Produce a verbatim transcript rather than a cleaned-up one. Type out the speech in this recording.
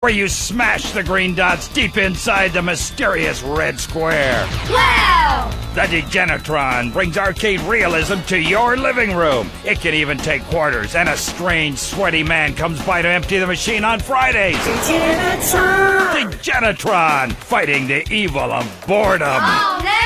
where you smash the green dots deep inside the mysterious red square. Wow! The Degenitron brings arcade realism to your living room. It can even take quarters, and a strange, sweaty man comes by to empty the machine on Fridays. Degenitron! Degenitron, fighting the evil of boredom. Oh, no!